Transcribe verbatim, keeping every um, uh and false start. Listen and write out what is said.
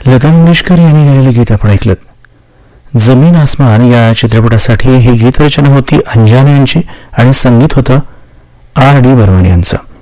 लता मंगेशकर यांनी गायलेलं गीत आपण ऐकलं. जमीन आसमान या चित्रपटासाठी ही गीतरचना होती अंजाने यांची आणि संगीत होतं आर डी बर्मन यांचं.